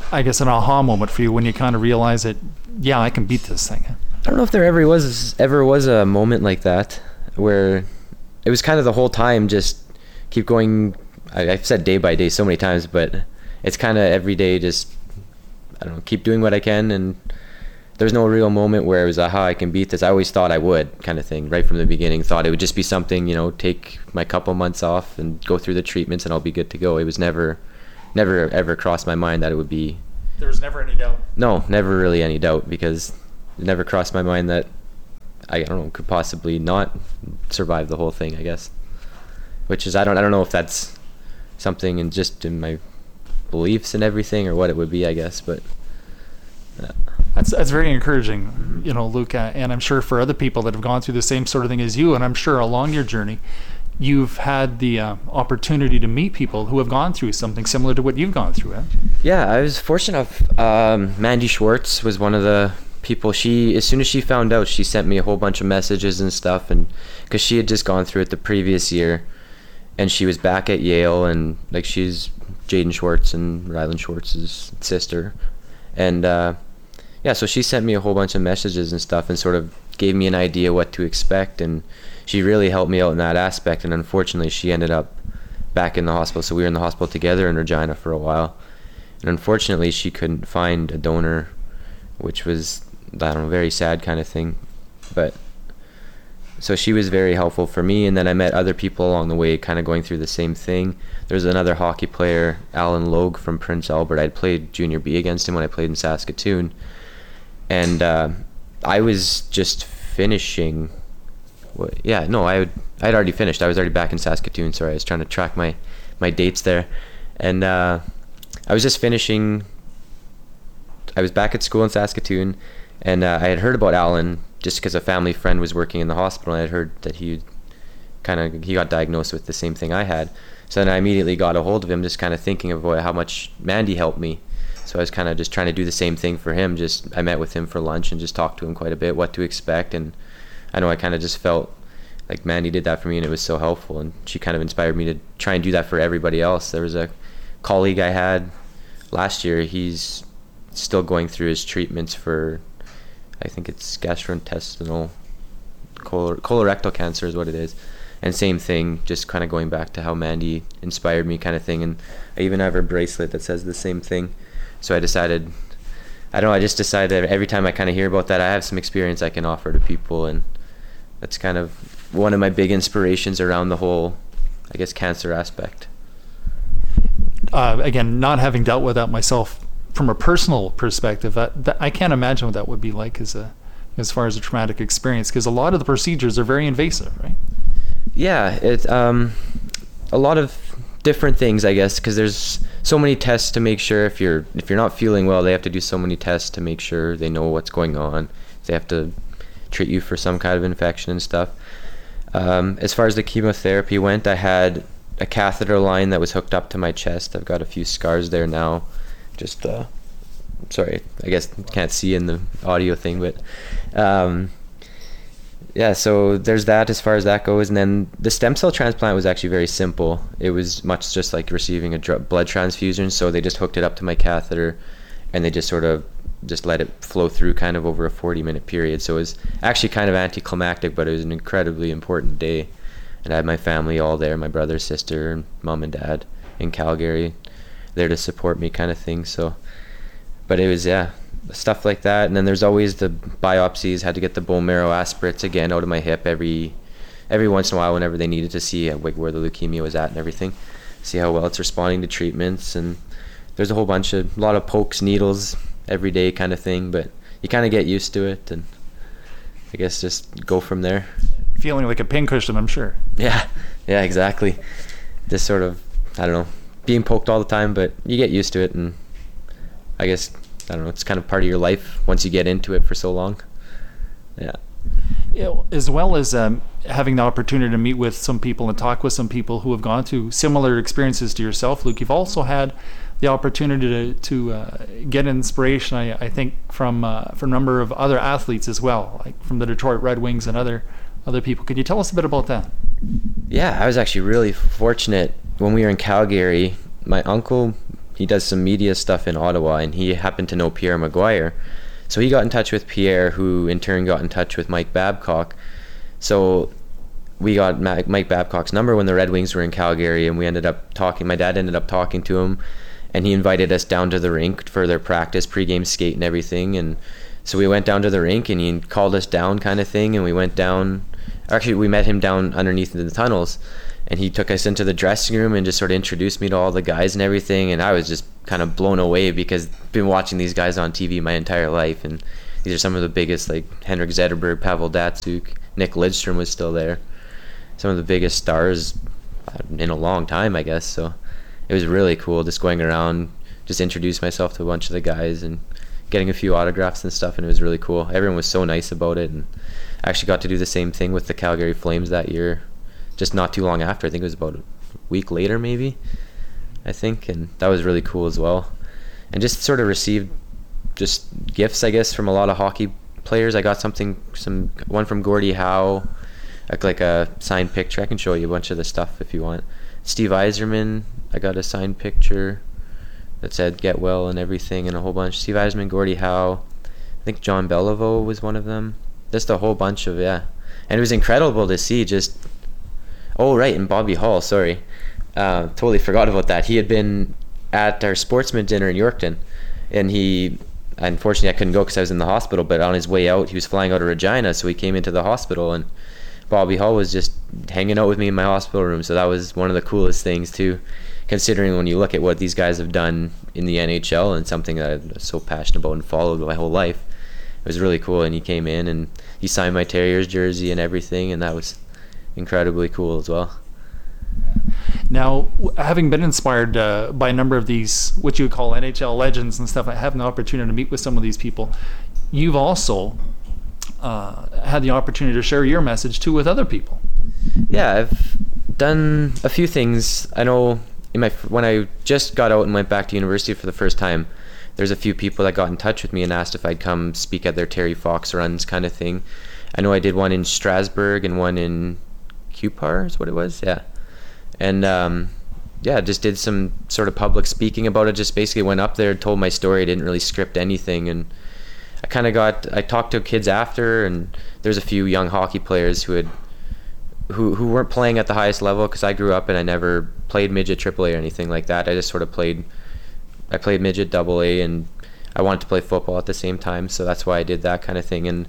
I guess, an aha moment for you when you kind of realize that, yeah, I can beat this thing? I don't know if there ever was a moment like that where it was kind of the whole time just keep going. I've said day by day so many times, but it's kind of every day just, I don't know, keep doing what I can. And there's no real moment where it was, aha, I can beat this. I always thought I would, kind of thing, right from the beginning. Thought it would just be something, take my couple months off and go through the treatments and I'll be good to go. It was never ever crossed my mind that it would be. There was never any doubt? No, never really any doubt, because it never crossed my mind that I don't know, could possibly not survive the whole thing, I guess. Which is, I don't know if that's something in my beliefs and everything or what it would be, I guess, but yeah. That's very encouraging, Luke, and I'm sure for other people that have gone through the same sort of thing as you, and I'm sure along your journey you've had the opportunity to meet people who have gone through something similar to what you've gone through. Yeah, I was fortunate enough. Mandy Schwartz was one of the people. As soon as she found out, she sent me a whole bunch of messages and stuff, and because she had just gone through it the previous year, and she was back at Yale, and like, she's Jaden Schwartz and Rylan Schwartz's sister, and yeah, so she sent me a whole bunch of messages and stuff and sort of gave me an idea what to expect, and she really helped me out in that aspect. And unfortunately, she ended up back in the hospital, so we were in the hospital together in Regina for a while, and unfortunately she couldn't find a donor, which was, I don't know, very sad kind of thing. But so she was very helpful for me, and then I met other people along the way kind of going through the same thing. There's another hockey player, Alan Logue from Prince Albert. I'd played Junior B against him when I played in Saskatoon, and I was just finishing. I'd already finished. I was already back in Saskatoon. Sorry, I was trying to track my dates there, and I was just finishing. I was back at school in Saskatoon, and I had heard about Alan just because a family friend was working in the hospital, and I had heard that he got diagnosed with the same thing I had. So then I immediately got a hold of him, just kind of thinking of how much Mandy helped me. So I was kind of just trying to do the same thing for him. I met with him for lunch and just talked to him quite a bit, what to expect. And I know I kind of just felt like Mandy did that for me, and it was so helpful. And she kind of inspired me to try and do that for everybody else. There was a colleague I had last year. He's still going through his treatments for, I think it's gastrointestinal, colorectal cancer is what it is. And same thing, just kind of going back to how Mandy inspired me kind of thing. And I even have her bracelet that says the same thing. So I just decided that every time I kind of hear about that, I have some experience I can offer to people. And that's kind of one of my big inspirations around the whole, I guess, cancer aspect. Again, not having dealt with that myself from a personal perspective, I can't imagine what that would be like as far as a traumatic experience, because a lot of the procedures are very invasive, right? Yeah, it's a lot of different things, I guess, because there's so many tests to make sure if you're not feeling well, they have to do so many tests to make sure they know what's going on. They have to treat you for some kind of infection and stuff. As far as the chemotherapy went, I had a catheter line that was hooked up to my chest. I've got a few scars there now. Just sorry, I guess can't see in the audio thing, but yeah, so there's that as far as that goes. And then the stem cell transplant was actually very simple. It was much just like receiving a blood transfusion. So they just hooked it up to my catheter, and they just sort of just let it flow through kind of over a 40-minute period. So it was actually kind of anticlimactic, but it was an incredibly important day. And I had my family all there, my brother, sister, and mom and dad in Calgary, there to support me kind of thing. So, but it was, yeah, stuff like that. And then there's always the biopsies. Had to get the bone marrow aspirates again out of my hip every once in a while whenever they needed to see where the leukemia was at and everything, see how well it's responding to treatments. And there's a lot of pokes, needles every day kind of thing, but you kind of get used to it, and I guess just go from there. Feeling like a pincushion, I'm sure. Yeah, exactly. Just sort of, I don't know, being poked all the time, but you get used to it, and I guess, I don't know, it's kind of part of your life once you get into it for so long. Yeah. As well as having the opportunity to meet with some people and talk with some people who have gone through similar experiences to yourself, Luke, you've also had the opportunity to get inspiration, I think, from a number of other athletes as well, like from the Detroit Red Wings and other people. Could you tell us a bit about that? Yeah, I was actually really fortunate when we were in Calgary. My uncle he does some media stuff in Ottawa, and he happened to know Pierre Maguire. So he got in touch with Pierre, who in turn got in touch with Mike Babcock. So we got Mike Babcock's number when the Red Wings were in Calgary, and we ended up talking. My dad ended up talking to him, and he invited us down to the rink for their practice, pregame skate and everything. And so we went down to the rink, and he called us down kind of thing, and we went down. Actually, we met him down underneath the tunnels, and he took us into the dressing room and just sort of introduced me to all the guys and everything. And I was just kind of blown away because I've been watching these guys on TV my entire life, and these are some of the biggest, like Henrik Zetterberg, Pavel Datsyuk, Nick Lidstrom was still there. Some of the biggest stars in a long time, I guess. So it was really cool just going around, just introduce myself to a bunch of the guys and getting a few autographs and stuff, and it was really cool. Everyone was so nice about it, and I actually got to do the same thing with the Calgary Flames that year, just not too long after. I think it was about a week later maybe, I think, and that was really cool as well. And just sort of received just gifts, I guess, from a lot of hockey players. I got one from Gordie Howe, like a signed picture. I can show you a bunch of the stuff if you want. Steve Yzerman, I got a signed picture that said "Get Well" and everything, and a whole bunch. Steve Yzerman, Gordie Howe, I think John Beliveau was one of them. Just a whole bunch of, yeah. And it was incredible to see just, oh right, and Bobby Hall, sorry. Totally forgot about that. He had been at our sportsman dinner in Yorkton, and unfortunately I couldn't go because I was in the hospital, but on his way out, he was flying out of Regina, so he came into the hospital, and Bobby Hall was just hanging out with me in my hospital room. So that was one of the coolest things too, considering when you look at what these guys have done in the NHL, and something that I'm so passionate about and followed my whole life. It was really cool, and he came in and he signed my Terriers jersey and everything, and that was incredibly cool as well. Now, having been inspired by a number of these, what you would call NHL legends and stuff, I have an opportunity to meet with some of these people. You've also had the opportunity to share your message too with other people. Yeah, I've done a few things. I know when I just got out and went back to university for the first time, there's a few people that got in touch with me and asked if I'd come speak at their Terry Fox runs kind of thing. I know I did one in Strasbourg and one in Cupar is what it was, yeah. And just did some sort of public speaking about it. Just basically went up there, told my story, didn't really script anything, and I talked to kids after, and there's a few young hockey players who weren't playing at the highest level, because I grew up and I never played midget AAA or anything like that. I just sort of played midget AA, and I wanted to play football at the same time, so that's why I did that kind of thing. And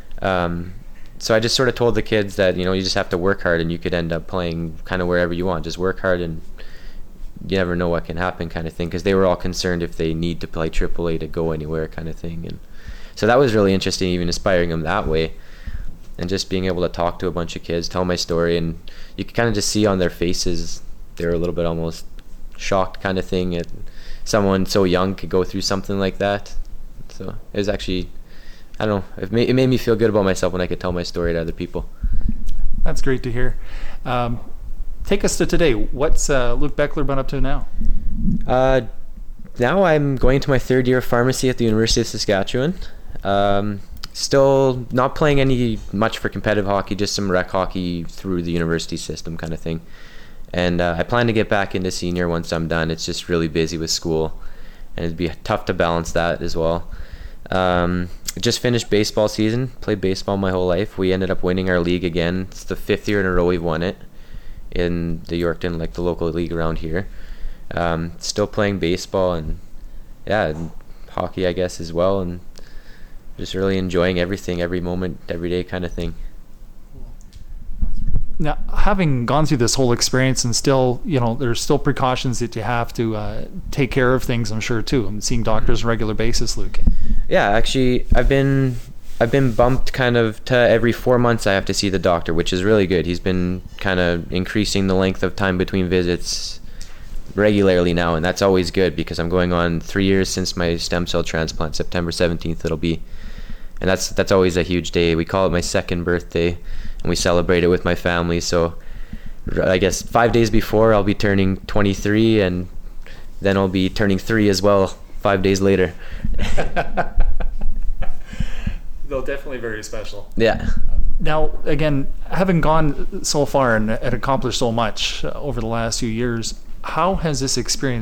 so I just sort of told the kids that, you just have to work hard, and you could end up playing kind of wherever you want. Just work hard, and you never know what can happen kind of thing, because they were all concerned if they need to play AAA to go anywhere kind of thing. And so that was really interesting, even inspiring them that way, and just being able to talk to a bunch of kids, tell my story, and you could kind of just see on their faces they're a little bit almost shocked kind of thing that someone so young could go through something like that. So it was actually, I don't know, it made me feel good about myself when I could tell my story to other people. That's great to hear. Take us to today. What's Luke Beckler been up to now? Now I'm going to my third year of pharmacy at the University of Saskatchewan. Still not playing much for competitive hockey, just some rec hockey through the university system kind of thing. And I plan to get back into senior once I'm done. It's just really busy with school, and it'd be tough to balance that as well. Just finished baseball season, played baseball my whole life. We ended up winning our league again. It's the 5th year in a row we've won it in the Yorkton, like the local league around here. Still playing baseball, and and hockey I guess as well, and just really enjoying everything, every moment, every day kind of thing. Now, having gone through this whole experience, and still, there's still precautions that you have to take care of things, I'm sure too. I'm seeing doctors on a regular basis, Luke. Yeah, actually, I've been bumped kind of to every 4 months I have to see the doctor, which is really good. He's been kind of increasing the length of time between visits regularly now, and that's always good, because I'm going on 3 years since my stem cell transplant. September 17th it'll be, and that's always a huge day. We call it my second birthday, and we celebrate it with my family. So I guess 5 days before I'll be turning 23, and then I'll be turning 3 as well 5 days later. Though definitely very special. Yeah. Now, again, having gone so far and accomplished so much over the last few years, how has this experience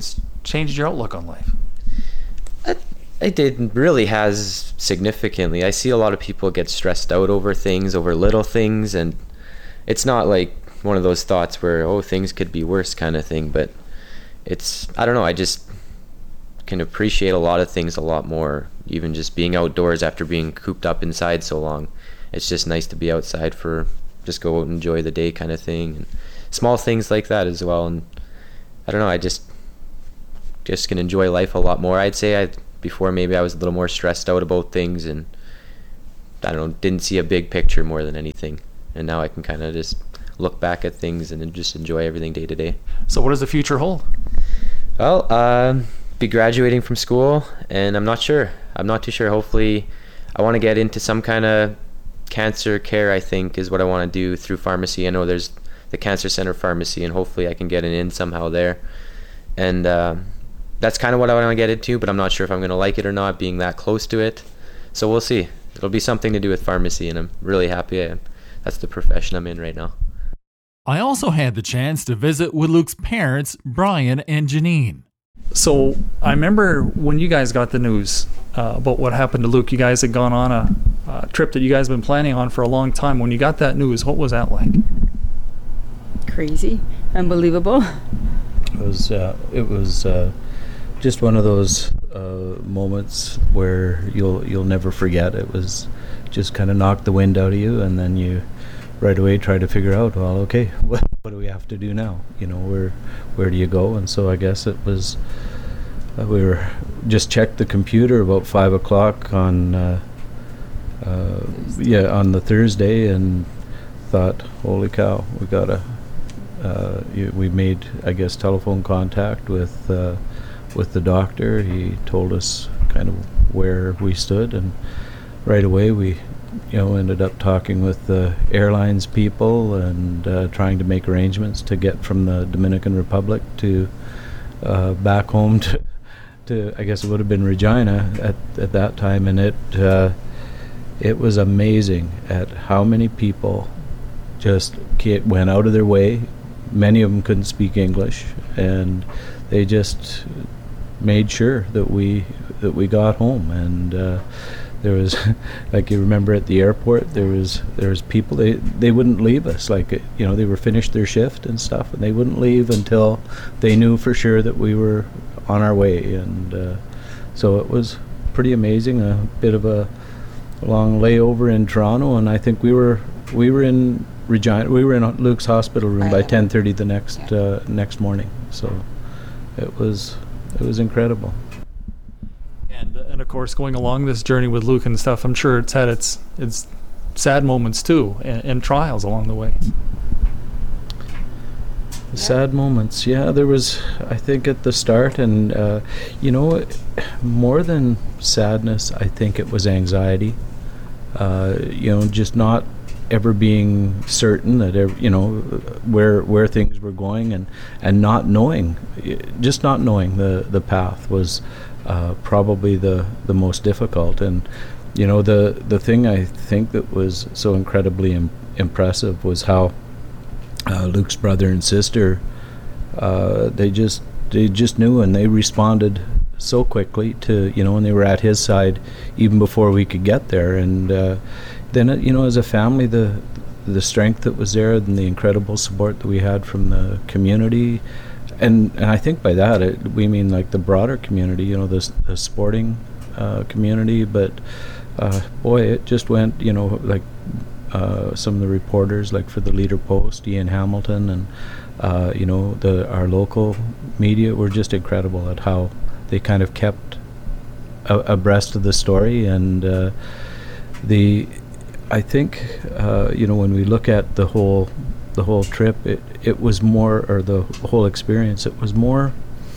changed your outlook on life? It really has significantly. I see a lot of people get stressed out over things, over little things, and it's not like one of those thoughts where, oh, things could be worse kind of thing, but it's, I don't know, I just can appreciate a lot of things a lot more, even just being outdoors after being cooped up inside so long. It's just nice to be outside for, just go out and enjoy the day kind of thing, and small things like that as well. And I don't know, I just can enjoy life a lot more. I'd say before maybe I was a little more stressed out about things, and I don't know, didn't see a big picture more than anything. And now I can kind of just look back at things and just enjoy everything day to day. So what does the future hold? Well, be graduating from school, and I'm not too sure. Hopefully I want to get into some kind of cancer care, I think, is what I want to do through pharmacy. I know there's the Cancer Center Pharmacy, and hopefully I can get an in somehow there. And that's kind of what I want to get into, but I'm not sure if I'm going to like it or not, being that close to it. So we'll see. It'll be something to do with pharmacy, and I'm really happy that's the profession I'm in right now. I also had the chance to visit with Luke's parents, Brian and Janine. So I remember when you guys got the news about what happened to Luke, you guys had gone on a trip that you guys have been planning on for a long time. When you got that news, what was that like? Crazy, unbelievable. It was just one of those moments where you'll never forget. It was just kind of knocked the wind out of you, and then you right away try to figure out, well, okay, what do we have to do now? You know, where do you go? And so I guess it was we were just checked the computer about 5 o'clock on on the Thursday, and thought, holy cow, we gotta. We made, I guess, telephone contact with the doctor. He told us kind of where we stood, and right away we ended up talking with the airlines people and trying to make arrangements to get from the Dominican Republic to back home to I guess it would have been Regina at that time. And it was amazing at how many people just went out of their way. Many of them couldn't speak English, and they just made sure that we got home. And there was, like, you remember at the airport, there was people, they wouldn't leave us. Like, they were finished their shift and stuff, and they wouldn't leave until they knew for sure that we were on our way. And so it was pretty amazing. A bit of a long layover in Toronto, and I think we were in Regina. We were in Luke's hospital room by 10:30 the next morning. So it was incredible. And of course, going along this journey with Luke and stuff, I'm sure it's had its sad moments too, and trials along the way. Sad moments, yeah. There was, I think, at the start, and more than sadness, I think it was anxiety. Just not ever being certain that where things were going, and not knowing the path was probably the most difficult. And the thing I think that was so incredibly impressive was how Luke's brother and sister they just knew, and they responded so quickly to and they were at his side even before we could get there. And then as a family, the strength that was there, and the incredible support that we had from the community, and I think by that we mean like the broader community, the sporting community. But boy, it just went, like some of the reporters, like for the Leader Post, Ian Hamilton, and our local media were just incredible at how they kind of kept abreast of the story. And I think when we look at the whole trip, it was more, or the whole experience, it was more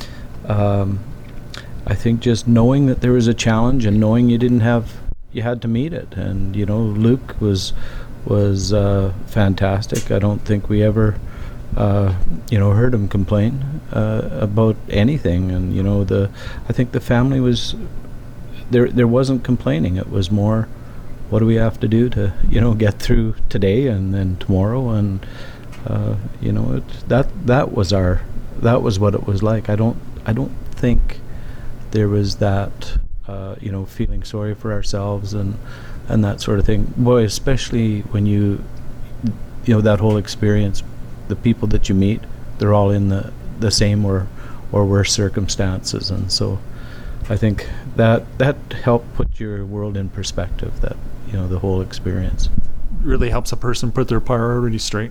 I think just knowing that there was a challenge, and knowing you had to meet it. And Luke was fantastic. I don't think we ever heard him complain about anything. And I think the family was there wasn't complaining. It was more, what do we have to do to get through today and then tomorrow. And that was what it was like. I don't think there was that, feeling sorry for ourselves and that sort of thing. Boy, especially when that whole experience, the people that you meet, they're all in the same or worse circumstances. And so I think that helped put your world in perspective, that, the whole experience. Really helps a person put their priorities straight.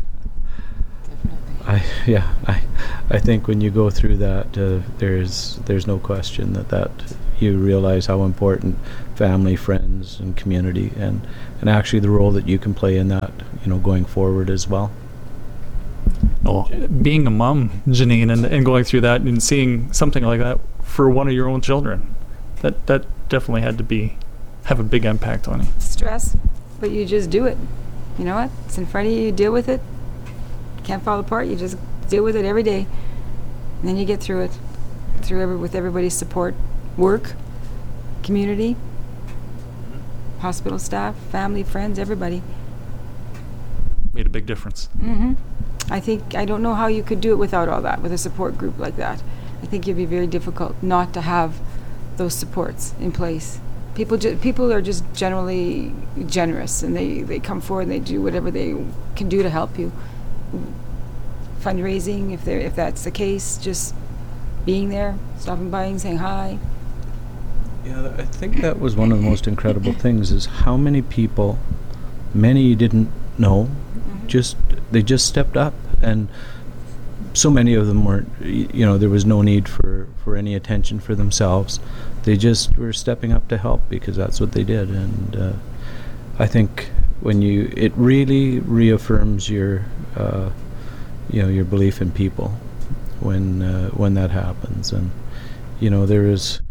I think when you go through that, there's no question that you realize how important family, friends, and community, and actually the role that you can play in that, going forward as well. Oh, being a mom, Janine, and going through that and seeing something like that for one of your own children, that definitely had to have a big impact on you. Stress, but you just do it. You know what? It's in front of you. You deal with it. Can't fall apart. You just deal with it every day, and then you get through it. With everybody's support, work, community, hospital staff, family, friends, everybody. Made a big difference. Mm-hmm. I don't know how you could do it without all that, with a support group like that. I think it'd be very difficult not to have those supports in place. People are just generally generous, and they come forward and they do whatever they can do to help you. Fundraising, if that's the case, just being there, stopping by and saying hi. Yeah, I think that was one of the most incredible things, is how many people, many you didn't know, they just stepped up, and so many of them weren't, there was no need for any attention for themselves. They just were stepping up to help because that's what they did. And I think it really reaffirms your belief in people when that happens. And there was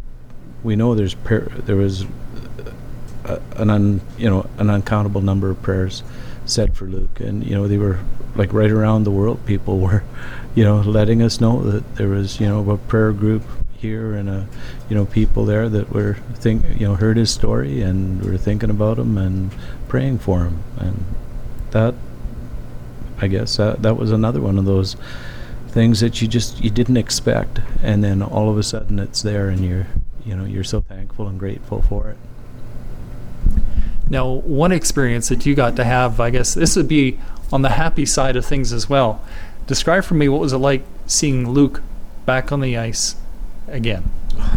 an uncountable number of prayers said for Luke, and they were like right around the world. People were letting us know that there was a prayer group here, and people there that were heard his story and were thinking about him and praying for him. And that, I guess that was another one of those things that you didn't expect, and then all of a sudden it's there, and you're so thankful and grateful for it. Now, one experience that you got to have, I guess this would be on the happy side of things as well. Describe for me, what was it like seeing Luke back on the ice again?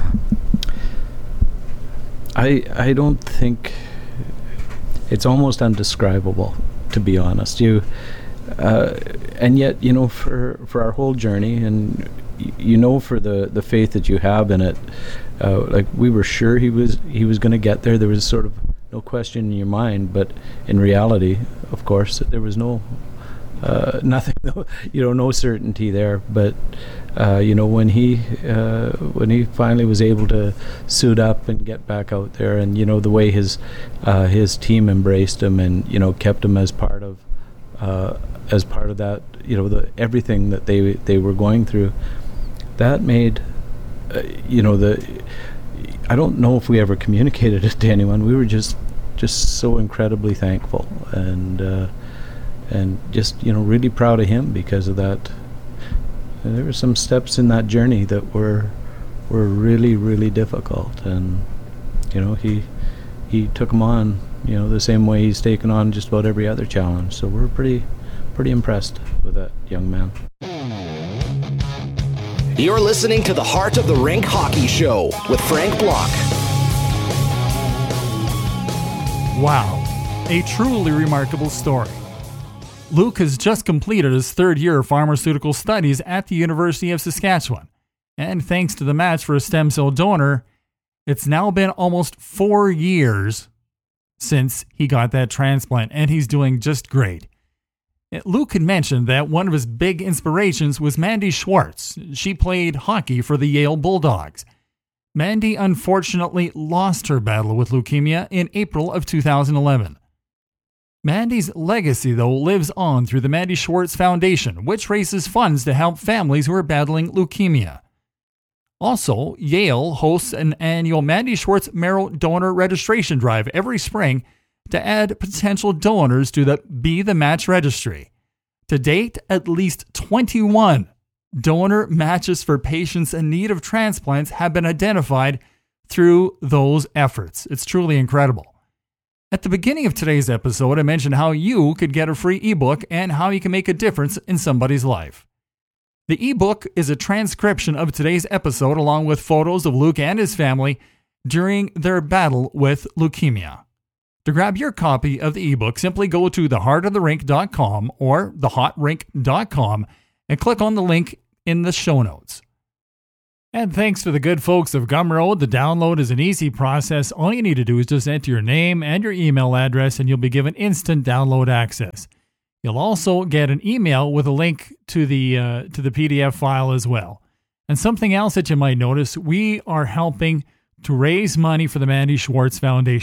I don't think, it's almost undescribable, to be honest. And yet, for our whole journey, and for the faith that you have in it, like we were sure he was going to get there. There was sort of no question in your mind, but in reality, of course, there was nothing, no certainty there. But when he finally was able to suit up and get back out there, and the way his team embraced him and kept him as part of that, everything that they were going through, that made I don't know if we ever communicated it to anyone. We were just so incredibly thankful, and just really proud of him because of that. And there were some steps in that journey that were really, really difficult, and he took them on the same way he's taken on just about every other challenge. So we're pretty impressed with that young man. You're listening to the Heart of the Rink Hockey Show with Frank Block. Wow, a truly remarkable story. Luke has just completed his third year of pharmaceutical studies at the University of Saskatchewan. And thanks to the match for a stem cell donor, it's now been almost 4 years since he got that transplant, and he's doing just great. Luke had mentioned that one of his big inspirations was Mandy Schwartz. She played hockey for the Yale Bulldogs. Mandy unfortunately lost her battle with leukemia in April of 2011. Mandy's legacy, though, lives on through the Mandy Schwartz Foundation, which raises funds to help families who are battling leukemia. Also, Yale hosts an annual Mandy Schwartz Marrow Donor Registration Drive every spring to add potential donors to the Be the Match registry. To date, at least 21 donor matches for patients in need of transplants have been identified through those efforts. It's truly incredible. At the beginning of today's episode, I mentioned how you could get a free ebook and how you can make a difference in somebody's life. The ebook is a transcription of today's episode along with photos of Luke and his family during their battle with leukemia. To grab your copy of the ebook, simply go to theheartoftherink.com or thehotrink.com and click on the link in the show notes. And thanks to the good folks of Gumroad, the download is an easy process. All you need to do is just enter your name and your email address and you'll be given instant download access. You'll also get an email with a link to the PDF file as well. And something else that you might notice, we are helping to raise money for the Mandy Schwartz Foundation.